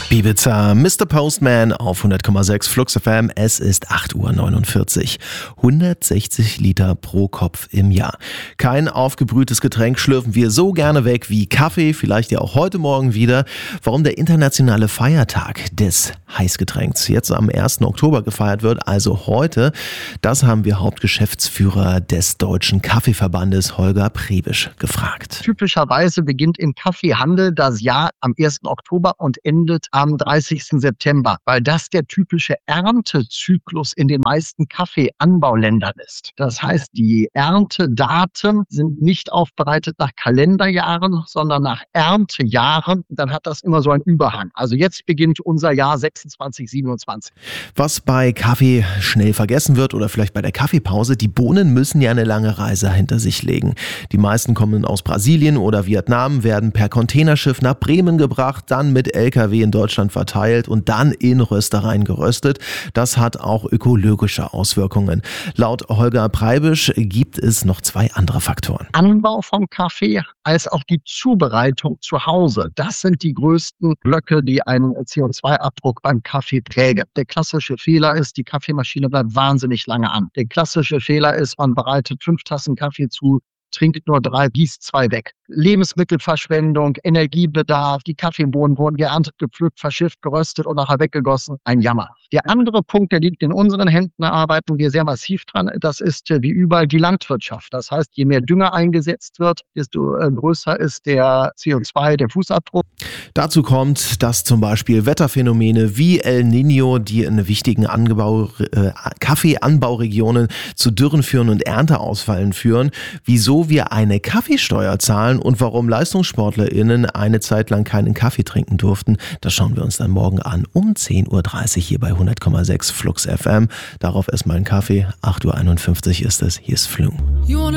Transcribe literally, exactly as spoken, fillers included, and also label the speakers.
Speaker 1: Ibiza, Mister Postman auf hundert Komma sechs Flux F M. Es ist acht Uhr neunundvierzig. hundertsechzig Liter pro Kopf im Jahr. Kein aufgebrühtes Getränk schlürfen wir so gerne weg wie Kaffee, vielleicht ja auch heute Morgen wieder. Warum der internationale Feiertag des Heißgetränks jetzt am ersten Oktober gefeiert wird, also heute, das haben wir Hauptgeschäftsführer des Deutschen Kaffeeverbandes Holger Prebisch gefragt.
Speaker 2: Typischerweise beginnt im Kaffeehandel das Jahr am ersten Oktober und endet am dreißigsten September, weil das der typische Erntezyklus in den meisten Kaffeeanbauländern ist. Das heißt, die Erntedaten sind nicht aufbereitet nach Kalenderjahren, sondern nach Erntejahren. Dann hat das immer so einen Überhang. Also jetzt beginnt unser Jahr sechsundzwanzig siebenundzwanzig.
Speaker 1: Was bei Kaffee schnell vergessen wird oder vielleicht bei der Kaffeepause, die Bohnen müssen ja eine lange Reise hinter sich legen. Die meisten kommen aus Brasilien oder Vietnam, werden per Containerschiff nach Bremen gebracht, dann mit L K W in Deutschland verteilt und dann in Röstereien geröstet. Das hat auch ökologische Auswirkungen. Laut Holger Prebisch gibt es noch zwei andere Faktoren.
Speaker 2: Anbau vom Kaffee als auch die Zubereitung zu Hause. Das sind die größten Blöcke, die einen C O zwei Abdruck beim Kaffee prägen. Der klassische Fehler ist, die Kaffeemaschine bleibt wahnsinnig lange an. Der klassische Fehler ist, man bereitet fünf Tassen Kaffee zu, trinkt nur drei, gießt zwei weg. Lebensmittelverschwendung, Energiebedarf, die Kaffeebohnen wurden geerntet, gepflückt, verschifft, geröstet und nachher weggegossen. Ein Jammer. Der andere Punkt, der liegt in unseren Händen, da arbeiten wir sehr massiv dran, das ist wie überall die Landwirtschaft. Das heißt, je mehr Dünger eingesetzt wird, desto größer ist der C O zwei, der Fußabdruck.
Speaker 1: Dazu kommt, dass zum Beispiel Wetterphänomene wie El Niño, die in wichtigen Angebau, äh, Kaffeeanbauregionen zu Dürren führen und Ernteausfällen führen, wieso wir eine Kaffeesteuer zahlen und warum LeistungssportlerInnen eine Zeit lang keinen Kaffee trinken durften, das schauen wir uns dann morgen an um zehn Uhr dreißig hier bei hundert Komma sechs Flux F M. Darauf erstmal ein Kaffee. acht Uhr einundfünfzig ist es. Hier ist Flung.